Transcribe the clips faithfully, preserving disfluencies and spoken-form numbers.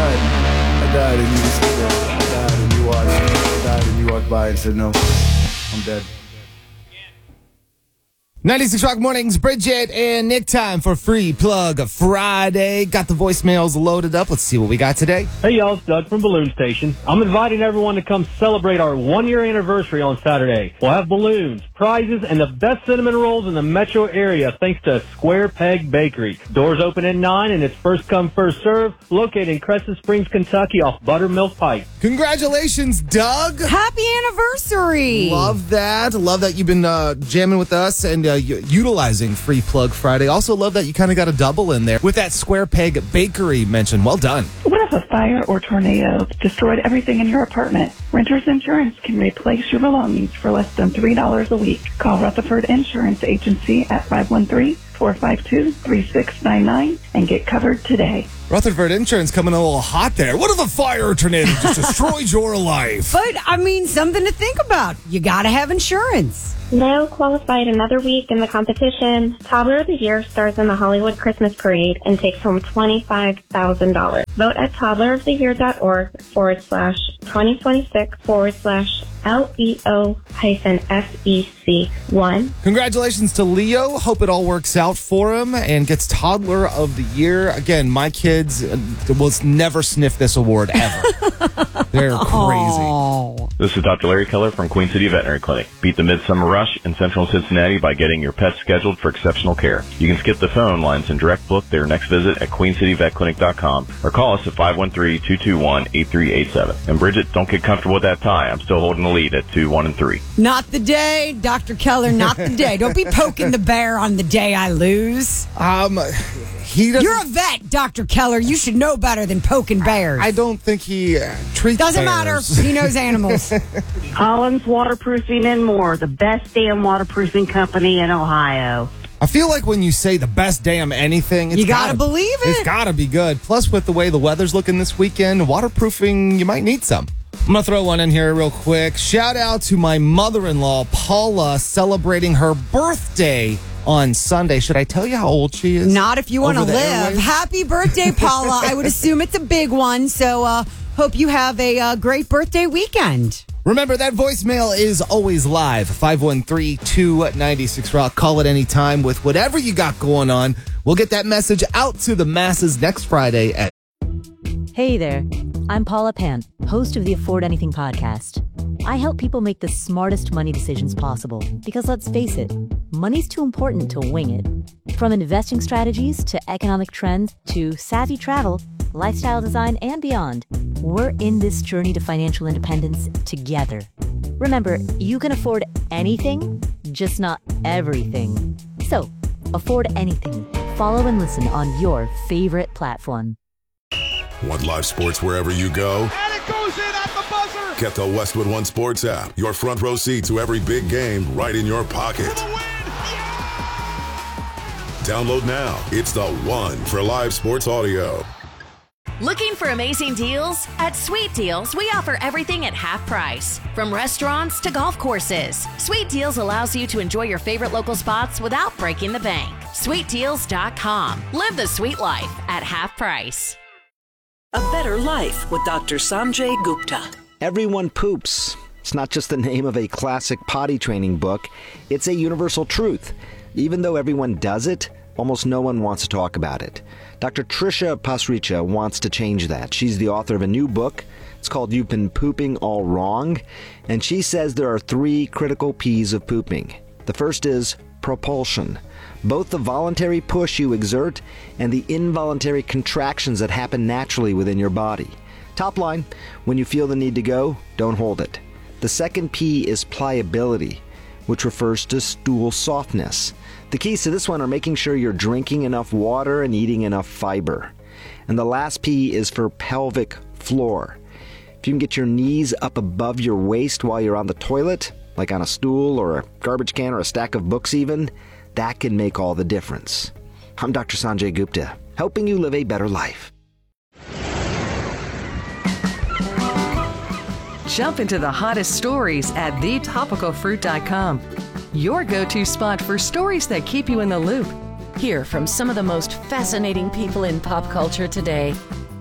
died. I died and you just stood there. I died and you watched. I died and you walked by and said, no, I'm dead. ninety-six Rock Mornings, Bridget and Nick, time for Free Plug Friday. Got the voicemails loaded up. Let's see what we got today. Hey, y'all, it's Doug from Balloon Station. I'm inviting everyone to come celebrate our one-year anniversary on Saturday. We'll have balloons, prizes, and the best cinnamon rolls in the metro area thanks to Square Peg Bakery. Doors open at nine, and it's first come, first serve, located in Crescent Springs, Kentucky off Buttermilk Pike. Congratulations, Doug. Happy anniversary. Love that. Love that you've been uh, jamming with us and uh, utilizing Free Plug Friday. Also love that you kind of got a double in there with that Square Peg Bakery mention. Well done. What if a fire or tornado destroyed everything in your apartment? Renter's Insurance can replace your belongings for less than three dollars a week. Call Rutherford Insurance Agency at five one three, four five two, three six nine nine and get covered today. Rutherford Insurance coming a little hot there. What if a fire or tornado just destroyed your life? But, I mean, something to think about. You got to have insurance. Now qualified another week in the competition. Toddler of the Year stars in the Hollywood Christmas Parade and takes home twenty-five thousand dollars. Vote at toddleroftheyear.org forward slash 2026 forward slash L-E-O hyphen S-E-C one. Congratulations to Leo. Hope it all works out for him and gets Toddler of the Year. Again, my kids will never sniff this award ever. They're crazy. Oh. This is Doctor Larry Keller from Queen City Veterinary Clinic. Beat the midsummer rush in central Cincinnati by getting your pet scheduled for exceptional care. You can skip the phone lines and direct book their next visit at queen city vet clinic dot com or call us at five one three, two two one, eight three eight seven. And Bridget, don't get comfortable with that tie. I'm still holding the lead at two, one, and three. Not the day, Doctor Keller, not the day. Don't be poking the bear on the day I lose. Um, he doesn't... You're a vet, Doctor Keller. You should know better than poking bears. I don't think he uh, treats Doesn't bears. matter. He knows animals. Collins Waterproofing and More, the best damn waterproofing company in Ohio. I feel like when you say the best damn anything, it's You gotta gotta believe it. It's gotta be good. Plus, with the way the weather's looking this weekend, waterproofing, you might need some. I'm going to throw one in here real quick. Shout out to my mother-in-law, Paula, celebrating her birthday on Sunday. Should I tell you how old she is? Not if you want to Over the live. airwaves? Happy birthday, Paula. I would assume it's a big one, so uh, hope you have a uh, great birthday weekend. Remember, that voicemail is always live. five one three, two nine six rock. Call it any time with whatever you got going on. We'll get that message out to the masses next Friday at... Hey there, I'm Paula Pant, host of the Afford Anything podcast. I help people make the smartest money decisions possible because, let's face it, money's too important to wing it. From investing strategies to economic trends to savvy travel, lifestyle design, and beyond, we're in this journey to financial independence together. Remember, you can afford anything, just not everything. So, afford anything. Follow and listen on your favorite platform. Want live sports wherever you go? And it goes in at the buzzer! Get the Westwood One Sports app. Your front row seat to every big game right in your pocket. For the win! Yeah! Download now. It's the one for live sports audio. Looking for amazing deals? At Sweet Deals, we offer everything at half price. From restaurants to golf courses, Sweet Deals allows you to enjoy your favorite local spots without breaking the bank. sweet deals dot com. Live the sweet life at half price. A Better Life with Doctor Sanjay Gupta. Everyone poops. It's not just the name of a classic potty training book. It's a universal truth. Even though everyone does it, almost no one wants to talk about it. Doctor Trisha Pasricha wants to change that. She's the author of a new book. It's called You've Been Pooping All Wrong. And she says there are three critical P's of pooping. The first is propulsion. Both the voluntary push you exert and the involuntary contractions that happen naturally within your body. Top line, when you feel the need to go, don't hold it. The second P is pliability, which refers to stool softness. The keys to this one are making sure you're drinking enough water and eating enough fiber. And the last P is for pelvic floor. If you can get your knees up above your waist while you're on the toilet, like on a stool or a garbage can or a stack of books even, that can make all the difference. I'm Doctor Sanjay Gupta, helping you live a better life. Jump into the hottest stories at the topical fruit dot com. Your go-to spot for stories that keep you in the loop. Hear from some of the most fascinating people in pop culture today.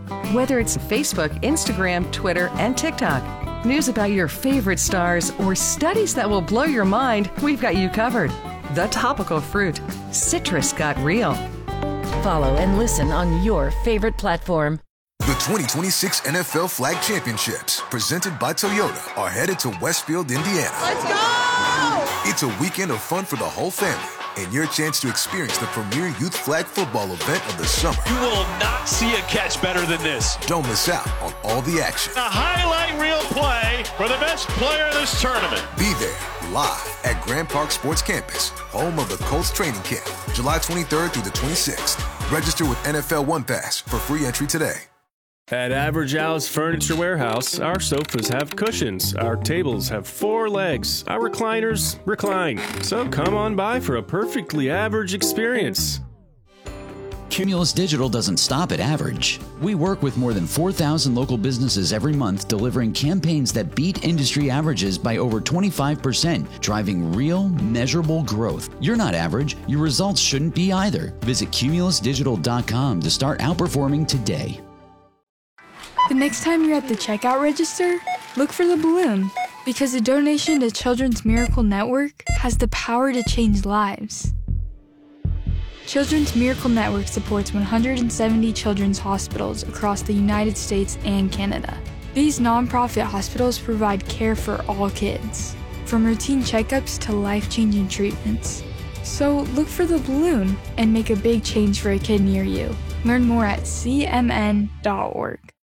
Whether it's Facebook, Instagram, Twitter, and TikTok, news about your favorite stars, or studies that will blow your mind, we've got you covered. The Topical Fruit. Citrus got real. Follow and listen on your favorite platform. The twenty twenty-six N F L Flag Championships, presented by Toyota, are headed to Westfield, Indiana. Let's go! It's a weekend of fun for the whole family, and your chance to experience the premier youth flag football event of the summer. You will not see a catch better than this. Don't miss out on all the action. A highlight reel play for the best player of this tournament. Be there, live at Grand Park Sports Campus, home of the Colts training camp, July twenty-third through the twenty-sixth. Register with N F L One Pass for free entry today. At Average Al's Furniture Warehouse, our sofas have cushions, our tables have four legs, our recliners recline. So come on by for a perfectly average experience. Cumulus Digital doesn't stop at average. We work with more than four thousand local businesses every month, delivering campaigns that beat industry averages by over twenty-five percent, driving real, measurable growth. You're not average. Your results shouldn't be either. Visit cumulus digital dot com to start outperforming today. The next time you're at the checkout register, look for the balloon, because a donation to Children's Miracle Network has the power to change lives. Children's Miracle Network supports one hundred seventy children's hospitals across the United States and Canada. These nonprofit hospitals provide care for all kids, from routine checkups to life-changing treatments. So look for the balloon and make a big change for a kid near you. Learn more at c m n dot org.